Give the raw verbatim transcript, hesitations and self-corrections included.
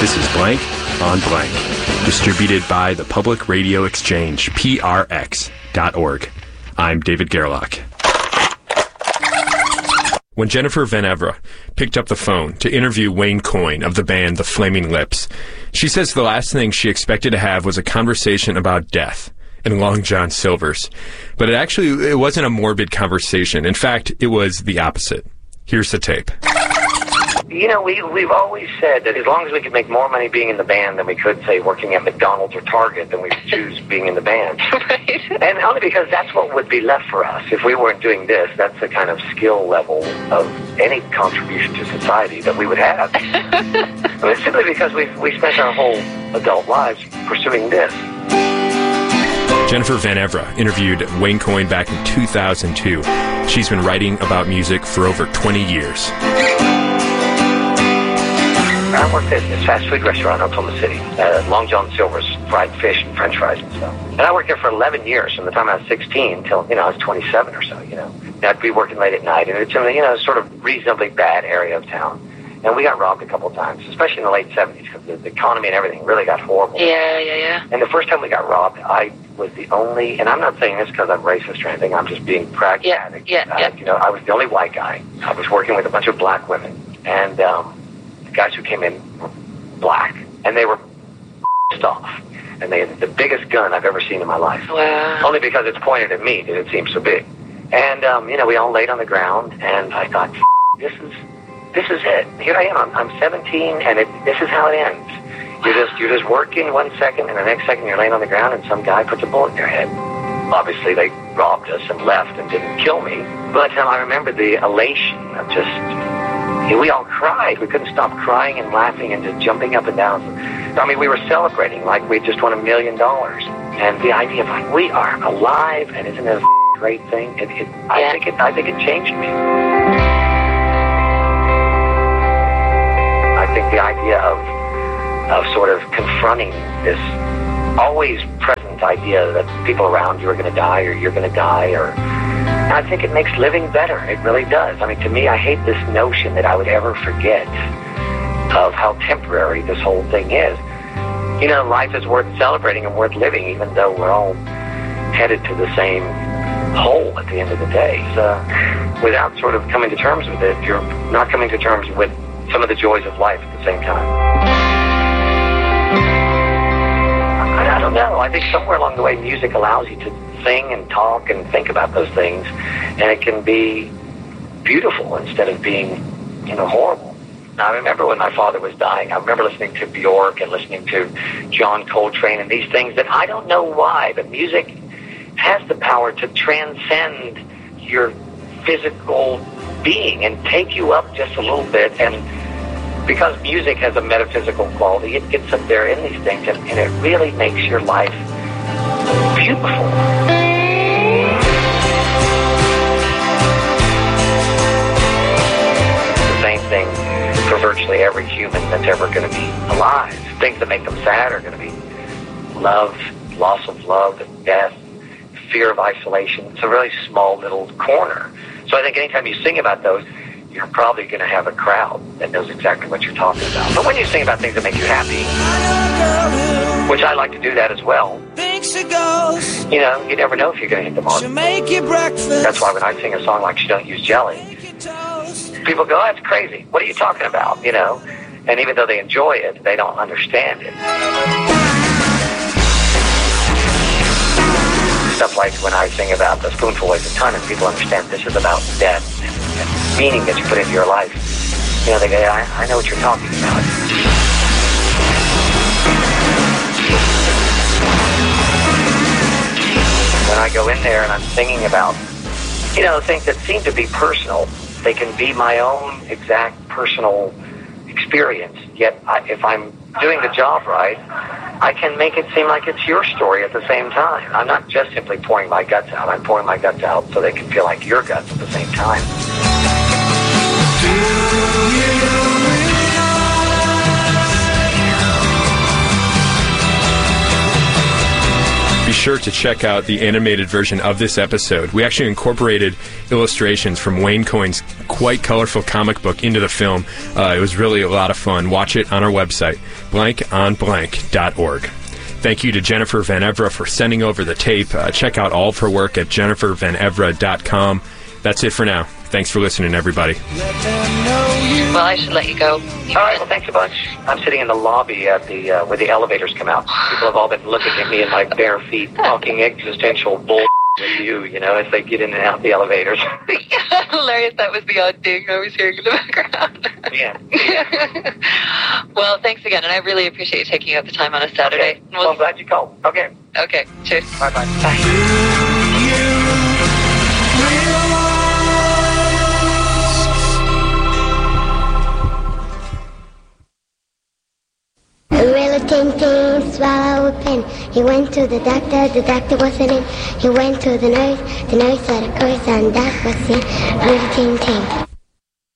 This is Blank on Blank, distributed by the Public Radio Exchange, P R X dot org. I'm David Gerlach. When Jennifer Van Evera picked up the phone to interview Wayne Coyne of the band The Flaming Lips, she says the last thing she expected to have was a conversation about death and Long John Silver's. But it actually it wasn't a morbid conversation. In fact, it was the opposite. Here's the tape. You know, we, we've always said that as long as we could make more money being in the band than we could, say, working at McDonald's or Target, then we would choose being in the band. Right. And only because that's what would be left for us. If we weren't doing this, that's the kind of skill level of any contribution to society that we would have. I mean, simply because we we spent our whole adult lives pursuing this. Jennifer Van Evera interviewed Wayne Coyne back in two thousand two. She's been writing about music for over twenty years. I worked at this fast food restaurant in Oklahoma City, uh, Long John Silver's fried fish and french fries and stuff. And I worked there for eleven years, from the time I was sixteen till, you know, I was twenty-seven or so, you know. And I'd be working late at night, and it's in a, you know, sort of reasonably bad area of town. And we got robbed a couple of times, especially in the late seventies, because the, the economy and everything really got horrible. Yeah, yeah, yeah. And the first time we got robbed, I was the only, and I'm not saying this because I'm racist or anything, I'm just being pragmatic. Yeah, yeah, uh, yeah. You know, I was the only white guy. I was working with a bunch of black women, and um, the guys who came in were black, and they were pissed off. And they had the biggest gun I've ever seen in my life. Wow. Only because it's pointed at me did it seem so big. And, um, you know, we all laid on the ground, and I thought, this is this is it. Here I am. I'm, I'm seventeen, and it, this is how it ends. You're just you're just working one second, and the next second you're laying on the ground, and some guy puts a bullet in your head. Obviously, they robbed us and left and didn't kill me. But um, I remember the elation of just, we all cried. We couldn't stop crying and laughing and just jumping up and down. I mean, we were celebrating like we just won a million dollars. And the idea of like, we are alive, and isn't it a great thing? It, it, I Yeah. think it, I think it changed me. I think the idea of of sort of confronting this always present idea that people around you are going to die, or you're going to die, or I think it makes living better. It really does. I mean, to me, I hate this notion that I would ever forget of how temporary this whole thing is. You know, life is worth celebrating and worth living, even though we're all headed to the same hole at the end of the day. So, without sort of coming to terms with it, you're not coming to terms with some of the joys of life at the same time. I, I don't know. I think somewhere along the way, music allows you to sing and talk and think about those things, and it can be beautiful instead of being, you know, horrible. I remember when my father was dying, I remember listening to Bjork and listening to John Coltrane and these things that I don't know why, but music has the power to transcend your physical being and take you up just a little bit. And because music has a metaphysical quality, it gets up there in these things, and, and it really makes your life beautiful. The same thing for virtually every human that's ever going to be alive. Things that make them sad are going to be love, loss of love, and death, fear of isolation. It's a really small little corner. So I think anytime you sing about those, you're probably going to have a crowd that knows exactly what you're talking about. But when you sing about things that make you happy, which I like to do that as well, you know, you never know if you're going to hit the mark. That's why when I sing a song like She Don't Use Jelly, people go, oh, that's crazy. What are you talking about? You know, and even though they enjoy it, they don't understand it. Stuff like when I sing about The Spoonful Weighs a Ton, and people understand this is about death and meaning that you put into your life. You know, they go, I, I know what you're talking about. When I go in there and I'm singing about, you know, things that seem to be personal, they can be my own exact personal experience, yet I, if I'm doing the job right, I can make it seem like it's your story at the same time. I'm not just simply pouring my guts out. I'm pouring my guts out so they can feel like your guts at the same time. Be sure to check out the animated version of this episode. We actually incorporated illustrations from Wayne Coyne's quite colorful comic book into the film. Uh, it was really a lot of fun. Watch it on our website, blank on blank dot org. Thank you to Jennifer Van Evra for sending over the tape. Uh, check out all of her work at jennifer van evra dot com. That's it for now. Thanks for listening, everybody. Well, I should let you go. All right, well, thanks a bunch. I'm sitting in the lobby at the uh, where the elevators come out. People have all been looking at me in my bare feet, talking existential bull with you, you know, as they get in and out the elevators. Yeah, hilarious. That was the odd ding I was hearing in the background. Yeah. Well, thanks again, and I really appreciate you taking out the time on a Saturday. Okay. Well, I'm glad you called. Okay. Okay, cheers. Bye-bye. Bye. Ting ting, swallow a pin. He went to the doctor, the doctor wasn't in. He went to the nurse, the nurse said a curse, and that was it. Really ting ting.